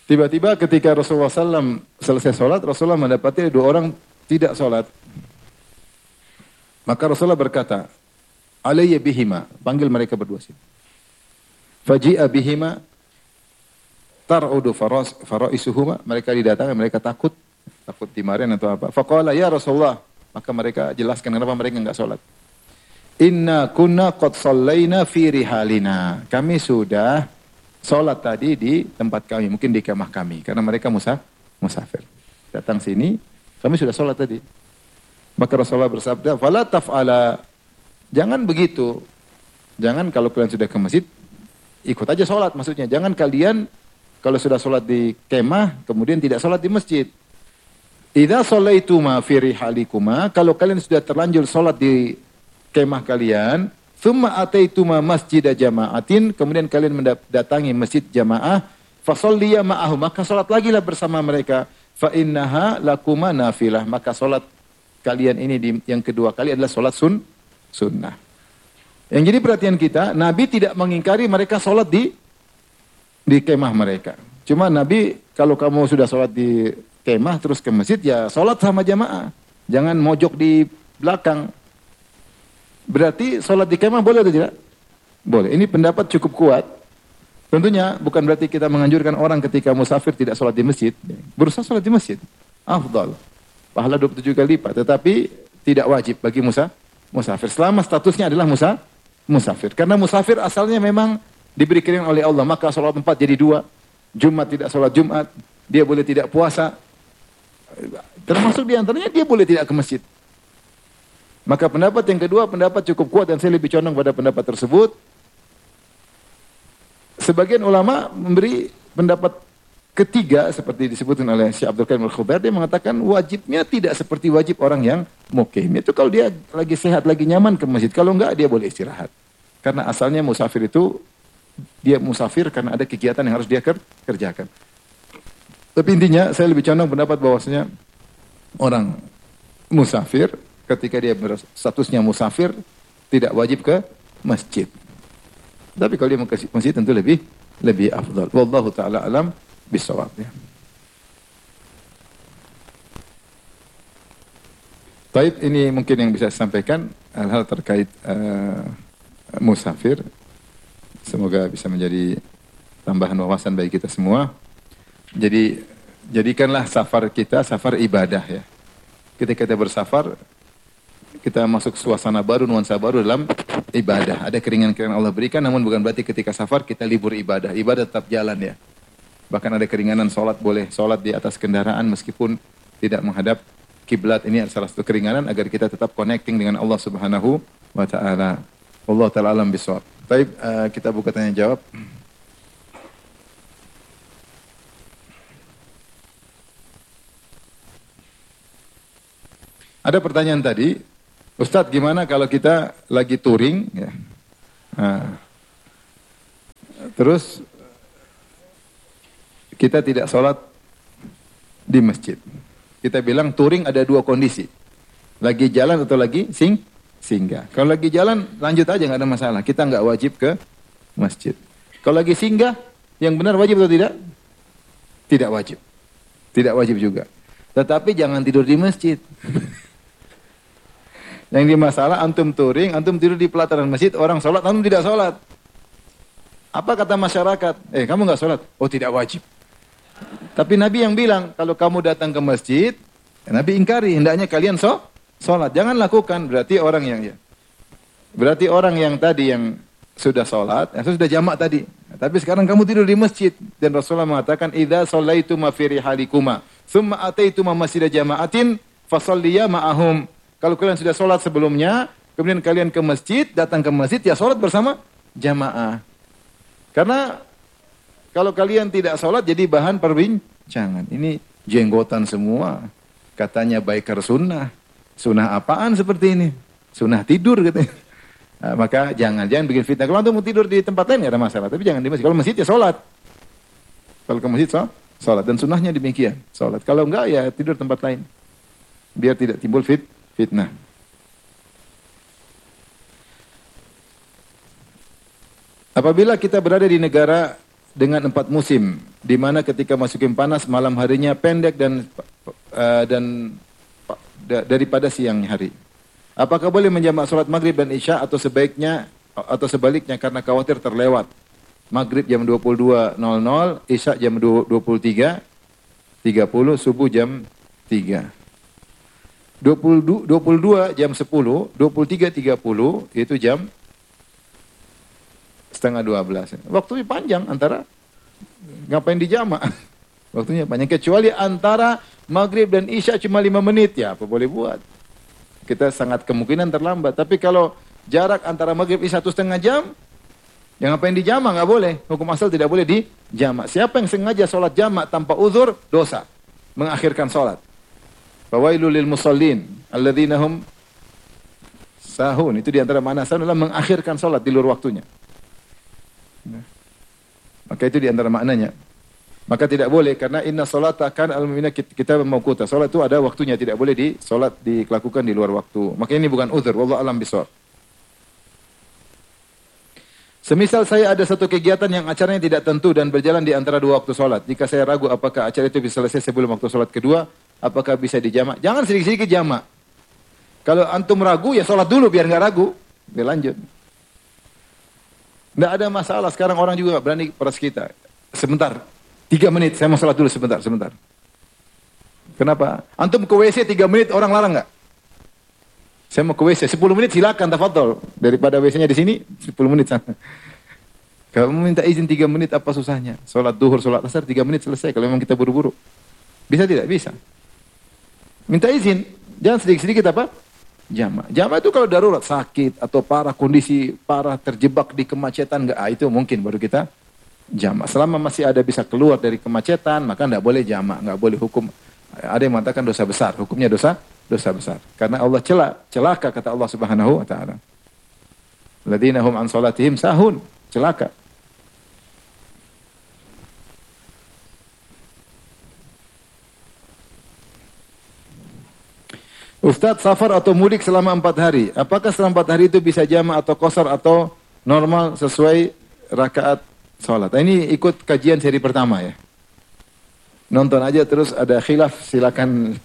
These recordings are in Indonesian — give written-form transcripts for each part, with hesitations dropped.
Tiba-tiba ketika Rasulullah SAW selesai sholat, Rasulullah mendapati dua orang tidak sholat. Maka Rasulullah berkata, alayya bihima, panggil mereka berdua sini. Faji'a bihima, tar'udu faraisuhuma, mereka didatangkan, mereka takut dimarahin atau apa. Faqala ya Rasulullah, maka mereka jelaskan kenapa mereka enggak sholat. Inna kunna qad sallaina fi rihalina, kami sudah sholat tadi di tempat kami, mungkin di kemah kami, karena mereka musafir. Datang sini, kami sudah sholat tadi. Maka Rasulullah bersabda, fala taf'ala, jangan begitu. Jangan kalau kalian sudah ke masjid, ikut aja sholat maksudnya. Jangan kalian kalau sudah sholat di kemah, kemudian tidak sholat di masjid. Idza shallaituma fi rihalikuma, kalau kalian sudah terlanjur sholat di kemah kalian, thumma ataituma masjida jama'atin, kemudian kalian mendatangi masjid jamaah, fasalliya ma'ahum, maka salat lagi lah bersama mereka. Fa innaha lakuma nafilah, maka salat kalian ini yang kedua kali adalah salat sunnah. Yang jadi perhatian kita, Nabi tidak mengingkari mereka salat di kemah mereka. Cuma Nabi, kalau kamu sudah salat di kemah terus ke masjid, ya salat sama jamaah. Jangan mojok di belakang. Berarti sholat di kemah boleh atau tidak? Boleh. Ini pendapat cukup kuat. Tentunya bukan berarti kita menganjurkan orang ketika musafir tidak sholat di masjid. Berusaha sholat di masjid. Afdal. Pahala 27 kali lipat. Tetapi tidak wajib bagi musafir. Selama statusnya adalah musafir. Karena musafir asalnya memang diberi keringanan oleh Allah. Maka sholat 4 jadi 2. Jumat tidak sholat Jumat. Dia boleh tidak puasa. Termasuk diantaranya dia boleh tidak ke masjid. Maka pendapat yang kedua, pendapat cukup kuat dan saya lebih condong pada pendapat tersebut. Sebagian ulama memberi pendapat ketiga seperti disebutkan oleh Syekh Abdul Qadir Al-Khudair, dia mengatakan wajibnya tidak seperti wajib orang yang mukim. Itu kalau dia lagi sehat, lagi nyaman ke masjid. Kalau enggak, dia boleh istirahat. Karena asalnya musafir itu, dia musafir karena ada kegiatan yang harus dia kerjakan. Tapi intinya, saya lebih condong pendapat bahwasanya orang musafir, ketika dia statusnya musafir, tidak wajib ke masjid. Tapi kalau dia mau ke masjid tentu lebih afdal. Wallahu ta'ala alam bisawab. Ya. Baik, ini mungkin yang bisa saya sampaikan hal-hal terkait musafir. Semoga bisa menjadi tambahan wawasan bagi kita semua. Jadi, jadikanlah safar kita safar ibadah ya. Ketika kita bersafar, kita masuk suasana baru, nuansa baru dalam ibadah. Ada keringanan-keringanan Allah berikan, namun bukan berarti ketika safar kita libur ibadah. Ibadah tetap jalan ya. Bahkan ada keringanan sholat, boleh sholat di atas kendaraan meskipun tidak menghadap kiblat. Ini salah satu keringanan agar kita tetap connecting dengan Allah Subhanahu wa ta'ala. Allah ta'ala alam bisawab. Baik, kita buka tanya jawab. Ada pertanyaan tadi, Ustadz gimana kalau kita lagi touring, ya. Terus kita tidak sholat di masjid. Kita bilang touring ada dua kondisi, lagi jalan atau lagi singgah. Kalau lagi jalan lanjut aja, nggak ada masalah. Kita nggak wajib ke masjid. Kalau lagi singgah, yang benar wajib atau tidak? Tidak wajib. Tidak wajib juga. Tetapi jangan tidur di masjid. Yang di masalah antum touring, antum tidur di pelataran masjid, orang sholat, antum tidak sholat. Apa kata masyarakat? Kamu nggak sholat? Oh, tidak wajib. Tapi Nabi yang bilang, kalau kamu datang ke masjid, Nabi ingkari, hendaknya kalian sholat. Jangan lakukan, berarti orang yang tadi yang sudah sholat, sudah jamak tadi. Tapi sekarang kamu tidur di masjid. Dan Rasulullah mengatakan, idza shallaituma fi rihalikuma, thumma ataituma masjida jama'atin, fasalliya ma'ahum. Kalau kalian sudah sholat sebelumnya, kemudian kalian ke masjid, datang ke masjid, ya sholat bersama jamaah. Karena kalau kalian tidak sholat, jadi bahan perbincangan. Ini jenggotan semua. Katanya baikar sunnah. Sunnah apaan seperti ini? Sunnah tidur katanya. Nah, maka jangan bikin fitnah. Kalau mau tidur di tempat lain, ya ada masalah. Tapi jangan di masjid. Kalau masjid, ya sholat. Kalau ke masjid, sholat. Dan sunnahnya demikian, sholat. Kalau enggak, ya tidur tempat lain. Biar tidak timbul fitnah. Apabila kita berada di negara dengan 4 musim, di mana ketika masukin panas malam harinya pendek daripada siang hari. Apakah boleh menjamak salat maghrib dan isya atau sebaliknya karena khawatir terlewat? Maghrib jam 22.00, isya jam 23.30, subuh jam 3. 22 jam 10, 23.30 itu jam setengah 12. Waktunya panjang antara, ngapain dijamak? Waktunya panjang, kecuali antara maghrib dan isya cuma 5 menit, ya apa boleh buat. Kita sangat kemungkinan terlambat. Tapi kalau jarak antara maghrib isya 1,5 jam, yang ngapain dijamak? Nggak boleh. Hukum asal tidak boleh dijamak. Siapa yang sengaja sholat jamak tanpa uzur, dosa. Mengakhirkan sholat. Fawailul lil musallin alladzina hum sahun. Itu di antara makna sahun adalah mengakhirkan sholat di luar waktunya. Maka itu di antara maknanya. Maka tidak boleh karena inna sholata kan al-mu'mina kita mauquta. Salat itu ada waktunya, tidak boleh dilakukan di luar waktu. Maka ini bukan uzur, wallahu alam bishawab. Semisal saya ada satu kegiatan yang acaranya tidak tentu dan berjalan di antara dua waktu salat. Jika saya ragu apakah acara itu bisa selesai sebelum waktu salat kedua, apakah bisa dijamak? Jangan sedikit-sedikit jamak. Kalau antum ragu ya salat dulu biar enggak ragu, biar lanjut. Tidak ada masalah, sekarang orang juga berani peras kita. Sebentar, 3 menit, saya mau sholat dulu sebentar. Kenapa? Antum ke WC 3 menit, orang larang nggak? Saya mau ke WC, 10 menit silakan, tafadhol. Daripada WC-nya di sini, 10 menit sana. Kalau minta izin 3 menit, apa susahnya? Sholat duhur, sholat asar, 3 menit selesai, kalau memang kita buru-buru. Bisa tidak? Bisa. Minta izin, jangan sedikit-sedikit apa? Jamak. Jamak itu kalau darurat, sakit atau kondisi parah, terjebak di kemacetan, enggak, itu mungkin baru kita jamak. Selama masih ada bisa keluar dari kemacetan, maka enggak boleh jamak, enggak boleh hukum. Ada yang mengatakan dosa besar, hukumnya dosa besar. Karena Allah celaka kata Allah Subhanahu wa taala. Alladzina hum an salatihim sahun, celaka. Ustadz, safar atau mudik selama 4 hari. Apakah selama 4 hari itu bisa jamak atau qasar atau normal sesuai rakaat sholat? Nah, ini ikut kajian seri pertama ya. Nonton aja terus ada khilaf, silakan.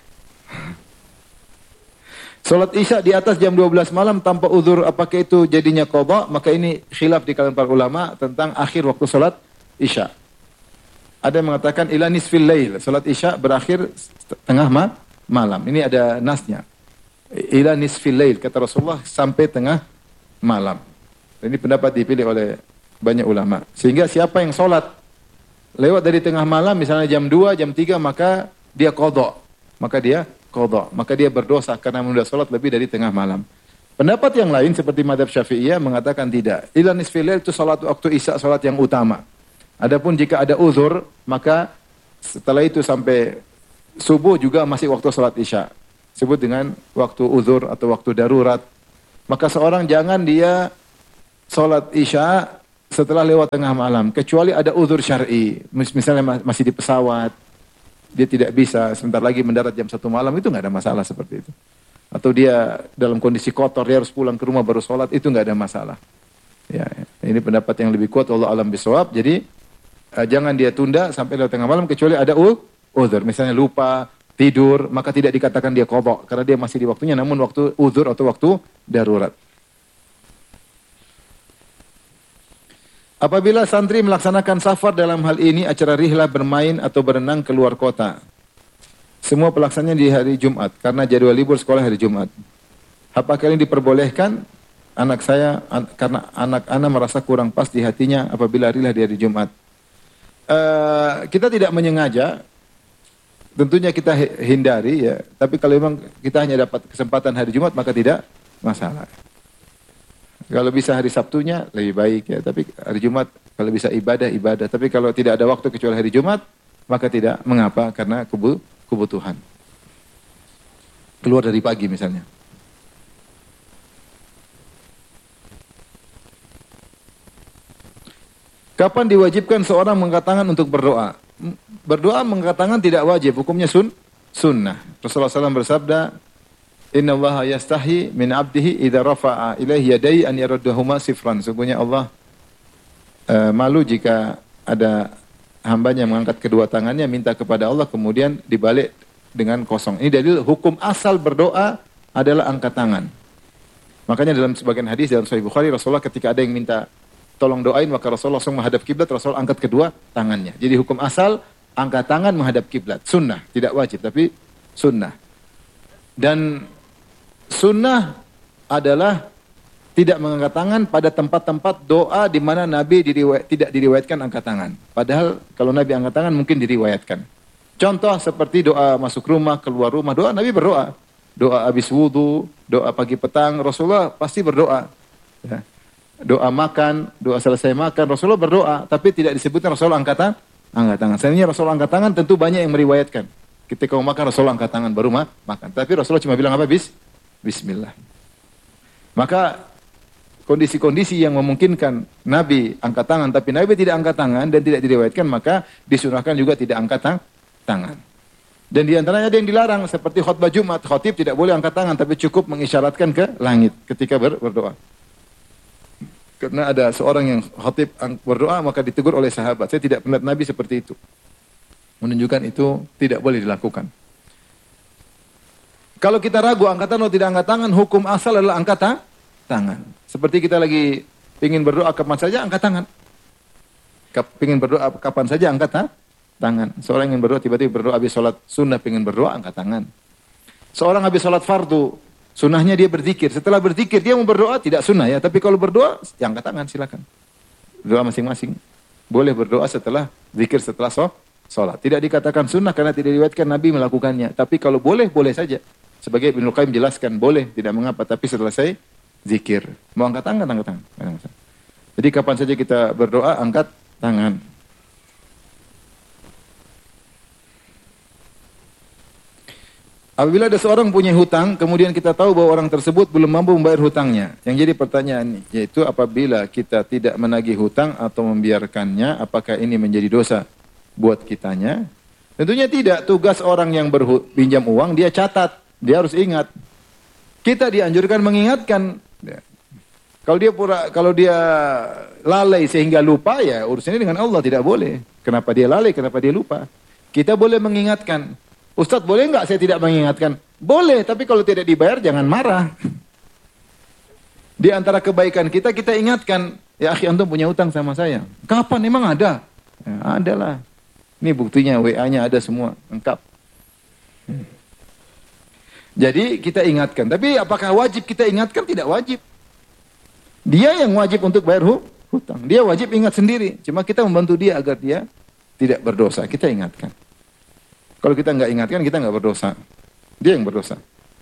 Sholat isya di atas jam 12 malam tanpa uzur, apakah itu jadinya qadha? Maka ini khilaf di kalangan para ulama tentang akhir waktu sholat isya. Ada yang mengatakan ila nisfil lail, sholat isya berakhir tengah malam. Ini ada nasnya. Ila nisfil lail, kata Rasulullah, sampai tengah malam. Ini pendapat dipilih oleh banyak ulama. Sehingga siapa yang sholat lewat dari tengah malam, misalnya jam 2, jam 3, maka dia qadha. Maka dia berdosa karena menunda sholat lebih dari tengah malam. Pendapat yang lain seperti mazhab Syafi'iyah mengatakan tidak. Ila nisfil lail itu sholat waktu isya, sholat yang utama. Adapun jika ada uzur, maka setelah itu sampai subuh juga masih waktu sholat isya. Sebut dengan waktu uzur atau waktu darurat. Maka seorang jangan dia sholat isya setelah lewat tengah malam. Kecuali ada uzur syar'i. Misalnya masih di pesawat. Dia tidak bisa sebentar lagi mendarat jam 1 malam. Itu nggak ada masalah seperti itu. Atau dia dalam kondisi kotor. Dia harus pulang ke rumah baru sholat. Itu nggak ada masalah. Ya, ini pendapat yang lebih kuat. Allah alam bisawab. Jadi jangan dia tunda sampai lewat tengah malam. Kecuali ada uzur, misalnya lupa, tidur, maka tidak dikatakan dia qadha karena dia masih di waktunya, namun waktu uzur atau waktu darurat. Apabila santri melaksanakan safar dalam hal ini acara rihlah bermain atau berenang keluar kota. Semua pelaksananya di hari Jumat karena jadwal libur sekolah hari Jumat. Apakah ini diperbolehkan? Karena anak merasa kurang pas di hatinya apabila rihlah di hari Jumat. Kita tidak menyengaja. Tentunya kita hindari ya, tapi kalau memang kita hanya dapat kesempatan hari Jumat maka tidak masalah. Kalau bisa hari Sabtunya lebih baik ya, tapi hari Jumat kalau bisa ibadah, tapi kalau tidak ada waktu kecuali hari Jumat maka tidak mengapa karena kebutuhan. Keluar dari pagi misalnya. Kapan diwajibkan seorang mengangkat tangan untuk berdoa? Berdoa mengangkat tangan tidak wajib, hukumnya sunnah. Rasulullah SAW bersabda, Inna Allah yastahi min abdihi idha rafa'a ilaihi yadai an yaruddahuma sifran. Sungguhnya Allah malu jika ada hambanya mengangkat kedua tangannya minta kepada Allah kemudian dibalik dengan kosong. Ini dalil hukum asal berdoa adalah angkat tangan. Makanya dalam sebagian hadis dalam Sahih Bukhari, Rasulullah ketika ada yang minta tolong doain, maka Rasulullah langsung menghadap kiblat, Rasul angkat kedua tangannya. Jadi hukum asal angkat tangan menghadap kiblat. Sunnah, tidak wajib, tapi sunnah. Dan sunnah adalah tidak mengangkat tangan pada tempat-tempat doa di mana Nabi tidak diriwayatkan angkat tangan. Padahal kalau Nabi angkat tangan mungkin diriwayatkan. Contoh seperti doa masuk rumah, keluar rumah, doa Nabi berdoa. Doa habis wudu, doa pagi petang, Rasulullah pasti berdoa. Ya. Doa makan, doa selesai makan, Rasulullah berdoa. Tapi tidak disebutkan Rasulullah angkat tangan. Sebenarnya Rasulullah angkat tangan tentu banyak yang meriwayatkan. Ketika mau makan Rasulullah angkat tangan baru makan. Tapi Rasulullah cuma bilang apa? Bismillah. Maka kondisi-kondisi yang memungkinkan Nabi angkat tangan, tapi Nabi tidak angkat tangan dan tidak diriwayatkan, maka disunahkan juga tidak angkat tangan. Dan di antaranya ada yang dilarang, seperti khutbah Jumat, khatib tidak boleh angkat tangan, tapi cukup mengisyaratkan ke langit ketika berdoa. Karena ada seorang yang khatib berdoa, maka ditegur oleh sahabat. Saya tidak pernah Nabi seperti itu. Menunjukkan itu tidak boleh dilakukan. Kalau kita ragu angkat tangan atau tidak angkat tangan, hukum asal adalah angkat tangan. Seperti kita lagi ingin berdoa kapan saja, angkat tangan. Ingin berdoa kapan saja, angkat tangan. Seorang ingin berdoa, tiba-tiba berdoa habis sholat sunnah, ingin berdoa, angkat tangan. Seorang habis sholat fardu, sunnahnya dia berzikir. Setelah berzikir, dia mau berdoa, tidak sunnah ya. Tapi kalau berdoa, ya angkat tangan, silakan. Doa masing-masing. Boleh berdoa setelah zikir, setelah sholat. Tidak dikatakan sunnah karena tidak diriwayatkan Nabi melakukannya. Tapi kalau boleh, boleh saja. Sebagai Ibnu Qayyim jelaskan, boleh, tidak mengapa. Tapi setelah saya zikir. Mau angkat tangan, angkat tangan. Jadi kapan saja kita berdoa, angkat tangan. Apabila ada seorang punya hutang, kemudian kita tahu bahwa orang tersebut belum mampu membayar hutangnya. Yang jadi pertanyaan yaitu apabila kita tidak menagih hutang atau membiarkannya, apakah ini menjadi dosa buat kitanya? Tentunya tidak. Tugas orang yang pinjam uang, dia catat. Dia harus ingat. Kita dianjurkan mengingatkan. Kalau dia lalai sehingga lupa, ya urusannya dengan Allah, tidak boleh. Kenapa dia lalai, kenapa dia lupa? Kita boleh mengingatkan. Ustadz, boleh nggak saya tidak mengingatkan? Boleh, tapi kalau tidak dibayar jangan marah. Di antara kebaikan kita ingatkan, ya akhi antum punya utang sama saya. Kapan emang ada? Ya, adalah. Ini buktinya, WA-nya ada semua, lengkap. Jadi kita ingatkan. Tapi apakah wajib kita ingatkan? Tidak wajib. Dia yang wajib untuk bayar hutang. Dia wajib ingat sendiri. Cuma kita membantu dia agar dia tidak berdosa. Kita ingatkan. Kalau kita nggak ingatkan, kita nggak berdosa. Dia yang berdosa.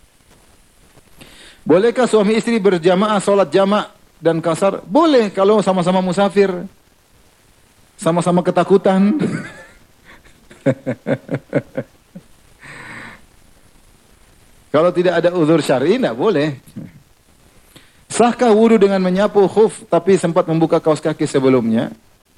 Bolehkah suami istri berjamaah, sholat jamaah dan kasar? Boleh kalau sama-sama musafir. Sama-sama ketakutan. Kalau tidak ada uzur syar'i, tidak boleh. Sahkah wudu dengan menyapu khuf, tapi sempat membuka kaos kaki sebelumnya?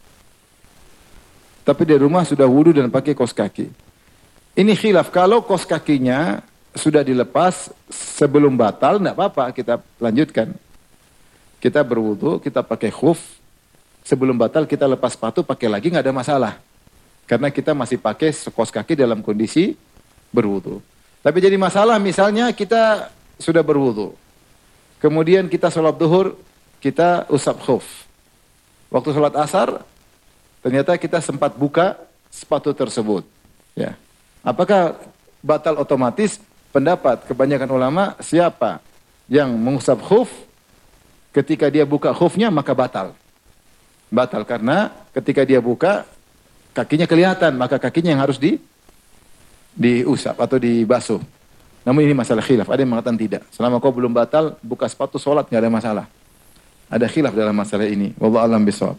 Tapi di rumah sudah wudu dan pakai kaos kaki. Ini khilaf, kalau kaos kakinya sudah dilepas sebelum batal, tidak apa-apa, kita lanjutkan. Kita berwudu, kita pakai khuf, sebelum batal kita lepas sepatu, pakai lagi, nggak ada masalah. Karena kita masih pakai kaos kaki dalam kondisi berwudu. Tapi jadi masalah misalnya kita sudah berwudu. Kemudian kita sholat duhur, kita usap khuf. Waktu sholat asar, ternyata kita sempat buka sepatu tersebut. Ya. Apakah batal otomatis? Pendapat kebanyakan ulama, siapa yang mengusap khuf, ketika dia buka khufnya maka batal. Batal karena ketika dia buka, kakinya kelihatan, maka kakinya yang harus diusap atau dibasuh. Namun ini masalah khilaf. Ada yang mengatakan tidak. Selama kau belum batal, buka sepatu sholat, nggak ada masalah. Ada khilaf dalam masalah ini. Wallahu a'lam bishawab.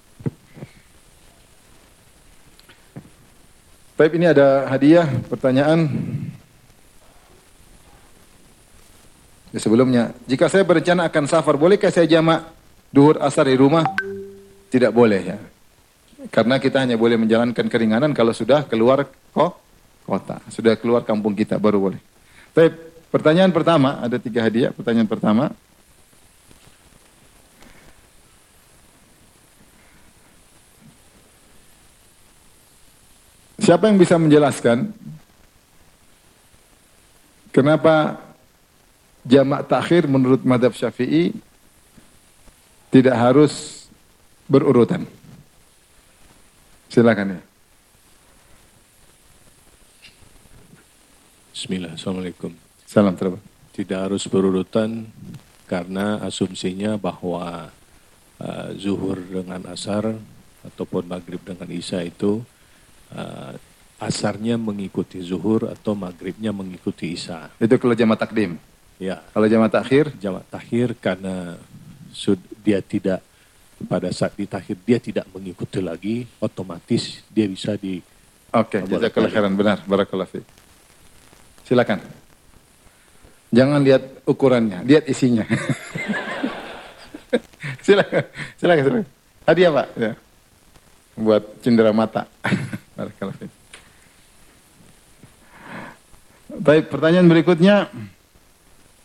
Baik, ini ada hadiah, pertanyaan. Sebelumnya, jika saya berencana akan safar, bolehkah saya jamak duhur asar di rumah? Tidak boleh ya. Karena kita hanya boleh menjalankan keringanan kalau sudah keluar kota. Sudah keluar kampung kita, baru boleh. Baik, pertanyaan pertama, ada 3 hadiah. Pertanyaan pertama. Siapa yang bisa menjelaskan kenapa jamak takhir menurut mazhab Syafi'i tidak harus berurutan? Silakan ya. Bismillah, Assalamualaikum. Salam terima. Tidak harus berurutan karena asumsinya bahwa zuhur dengan asar ataupun maghrib dengan isya itu asarnya mengikuti zuhur atau maghribnya mengikuti isya. Itu kalau jamak takdim. Ya. Kalau jamak takhir? Jamak takhir karena dia tidak pada saat ditakhir dia tidak mengikuti lagi, otomatis dia bisa di. Oke, jazakallahu khairan, benar, barakallahu fiik. Silakan. Jangan lihat ukurannya, lihat isinya. Silakan. Hadiah Pak. Ya. Buat cindera mata. Barakallahu fiik. Baik, pertanyaan berikutnya.